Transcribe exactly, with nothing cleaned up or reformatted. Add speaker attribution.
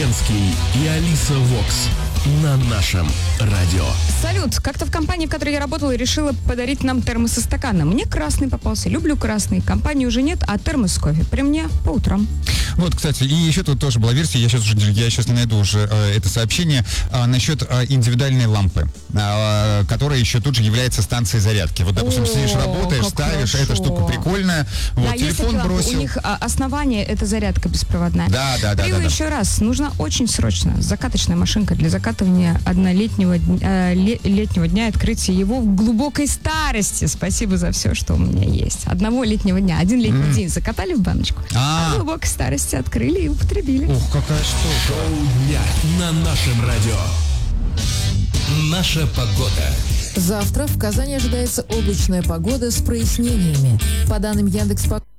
Speaker 1: Ленский и Алиса Вокс на нашем радио.
Speaker 2: Салют. Как-то в компании, в которой я работала, решила подарить нам термос со стаканом. Мне красный попался. Люблю красный. Компании уже нет, а термос с кофе при мне по утрам.
Speaker 3: Вот, кстати, и еще тут тоже была версия, я сейчас, уже, я сейчас не найду уже э, это сообщение, э, насчет э, индивидуальной лампы, э, которая еще тут же является станцией зарядки. Вот, допустим,
Speaker 2: О,
Speaker 3: сидишь, работаешь,
Speaker 2: как
Speaker 3: ставишь,
Speaker 2: хорошо.
Speaker 3: эта штука прикольная, вот,
Speaker 2: Да, есть
Speaker 3: телефон
Speaker 2: такие лампы.
Speaker 3: бросил.
Speaker 2: У них а, основание — это зарядка беспроводная.
Speaker 3: Да, да, да.
Speaker 2: Привет
Speaker 3: да, да.
Speaker 2: еще раз. Нужна очень срочно закаточная машинка для закатывания однолетнего э, ле- летнего дня и открытия его в глубокой старости. Спасибо за все, что у меня есть. Одного летнего дня. Один летний mm. день закатали в баночку, а, а в глубокой старости открыли и употребили.
Speaker 3: Ух, какая штука.
Speaker 1: Шоу дня на нашем радио. Наша погода.
Speaker 4: Завтра в Казани ожидается облачная погода с прояснениями. По данным Яндекс.Погоды,